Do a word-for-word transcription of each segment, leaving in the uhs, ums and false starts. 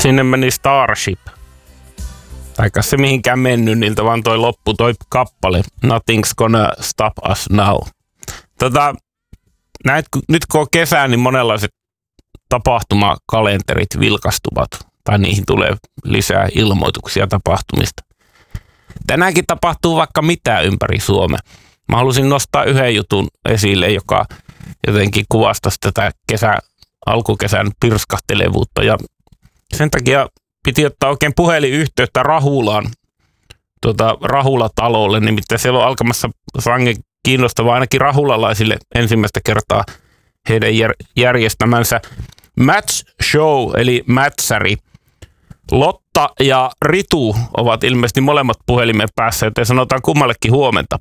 Sinne meni Starship. Taikka se mihinkään mennyt niiltä, vaan toi loppu, toi kappale. Nothing's gonna stop us now. Tota, näet, nyt kun on kesä, niin monenlaiset tapahtumakalenterit vilkastuvat. Tai niihin tulee lisää ilmoituksia tapahtumista. Tänäänkin tapahtuu vaikka mitä ympäri Suomea. Mä halusin nostaa yhden jutun esille, joka jotenkin kuvastaisi tätä kesä, alkukesän pirskahtelevuutta. Ja sen takia piti ottaa oikein puhelinyhteyttä Rahulaan, tuota, Rahula-talolle. Nimittäin siellä on alkamassa sangen kiinnostavaa ainakin rahulalaisille ensimmäistä kertaa heidän järjestämänsä match show, eli mätsäri. Lotta ja Ritu ovat ilmeisesti molemmat puhelimen päässä, joten sanotaan kummallekin huomenta.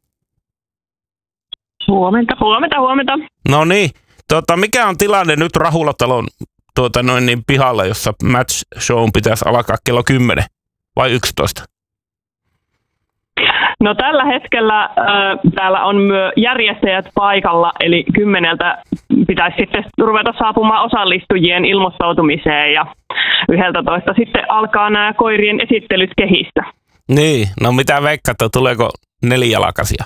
Huomenta, huomenta, huomenta. No niin, tuota, mikä on tilanne nyt Rahulatalon tuota, noin niin pihalla, jossa match show pitäisi alkaa kello kymmenen vai yksitoista? No tällä hetkellä äh, täällä on myös järjestäjät paikalla, eli kymmeneltä pitäisi sitten ruveta saapumaan osallistujien ilmoittautumiseen ja yhdeltätoista sitten alkaa nämä koirien esittelyt kehistä. Niin, no mitä veikkaatte, tuleeko nelijalkaisia?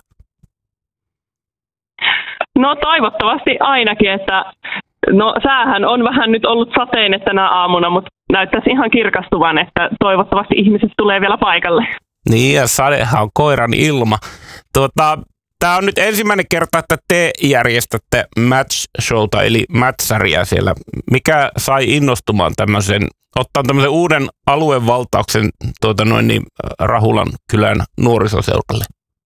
No toivottavasti ainakin, että no säähän on vähän nyt ollut sateinen tänä aamuna, mutta näyttäisi ihan kirkastuvan, että toivottavasti ihmiset tulee vielä paikalle. Niin, ja sadehan on koiran ilma. Tuota, tämä on nyt ensimmäinen kerta, että te järjestätte match showta, eli mätsäriä siellä. Mikä sai innostumaan tämmöisen, ottaa tämmöisen uuden aluevaltauksen tuota noin niin, Rahulan kylän nuorisoseuralle?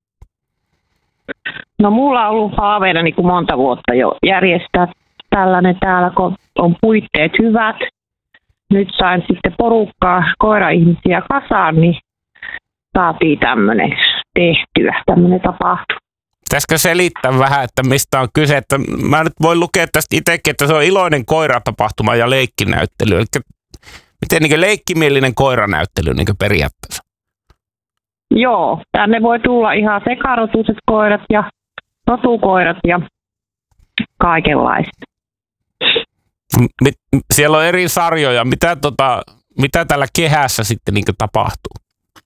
No mulla on ollut haaveena niin kuin monta vuotta jo järjestää tällainen täällä, kun on puitteet hyvät. Nyt sain sitten porukkaa koira-ihmisiä kasaan, niin saatiin tämmöinen tehtyä, tämmöinen tapahtuma. Pitäisikö selittää vähän, että mistä on kyse? Että mä nyt voin lukea tästä itsekin, että se on iloinen koiratapahtuma ja leikkinäyttely. Eli miten niin leikkimielinen koiranäyttely niin periaatteessa? Joo, tänne voi tulla ihan sekarotuiset koirat ja rotukoirat ja kaikenlaista. M- siellä on eri sarjoja. Mitä, tota, mitä tällä kehässä sitten niin tapahtuu?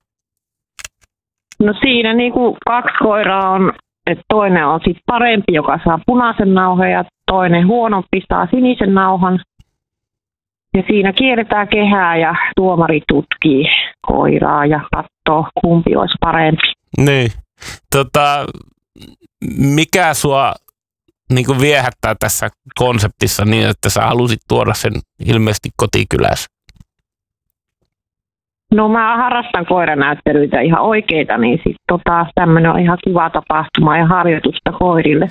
No siinä niin kuin kaksi koiraa on, että toinen on sitten parempi, joka saa punaisen nauhan ja toinen huonompi saa sinisen nauhan. Ja siinä kierretään kehää ja tuomari tutkii koiraa ja katsoo, kumpi olisi parempi. Niin. Tota, mikä sua niin kuin viehättää tässä konseptissa niin, että sä halusit tuoda sen ilmeisesti kotikylässä? No mä harrastan koiranäyttelyitä ihan oikeita, niin sitten tota, tämmöinen on ihan kiva tapahtuma ja harjoitusta koirille.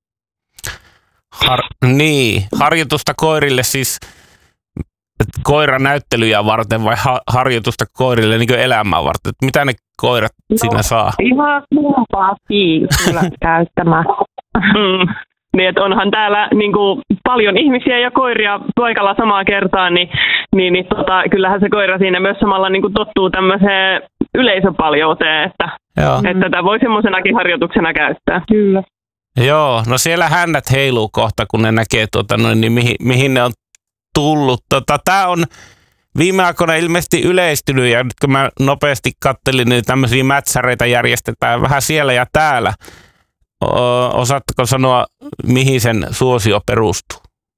Har- niin, harjoitusta koirille siis koiranäyttelyjä varten vai ha- harjoitusta koirille niin kuin elämää varten? Et mitä ne koirat no, siinä saa? Ihan kumpaakin kyllä käyttämään. Mm. Niin, että onhan täällä niin kuin, paljon ihmisiä ja koiria paikalla samaan kertaan, niin, niin, niin tota, kyllähän se koira siinä myös samalla niin kuin, tottuu tämmöiseen yleisöpaljouteen, että, että tätä voi semmoisenakin harjoituksena käyttää. Kyllä. Joo, no siellä hännät heiluu kohta, kun ne näkee, tuota, noin, niin mihin, mihin ne on tullut. Tota, tää on viime aikoina ilmeisesti yleistynyt, ja nyt kun mä nopeasti kattelin, niin tämmöisiä mätsäreitä järjestetään vähän siellä ja täällä. Osaatteko sanoa, mihin sen suosio perustuu?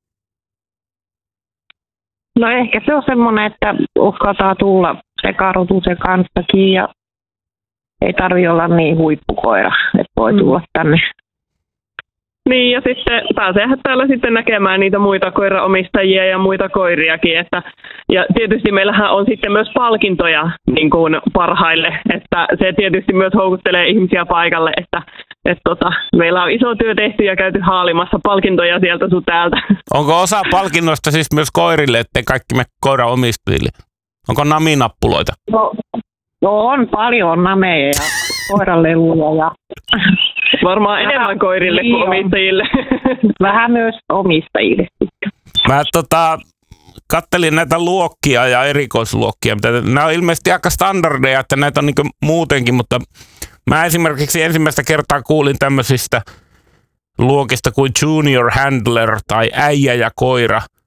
No ehkä se on semmoinen, että uskaltaa tulla sekarotusen kanssakin ja ei tarvitse olla niin huippukoira, että voi tulla tänne. Niin, ja sitten pääseehän täällä sitten näkemään niitä muita koiraomistajia ja muita koiriakin. Että, ja tietysti meillähän on sitten myös palkintoja niin kuin parhaille, että se tietysti myös houkuttelee ihmisiä paikalle, että et tota, meillä on iso työ tehty ja käyty haalimassa palkintoja sieltä sun täältä. Onko osa palkinnoista siis myös koirille, ettei kaikki me koiraomistajille? Onko naminappuloita? No, no on paljon nameja ja koiraleluja ja varmaan enemmän koirille niin kuin omistajille. Vähän myös omistajille. Mä tota, kattelin näitä luokkia ja erikoisluokkia. Nämä on ilmeisesti aika standardeja, että näitä on niin muutenkin, mutta mä esimerkiksi ensimmäistä kertaa kuulin tämmöisistä luokista kuin junior handler tai äijä ja koira.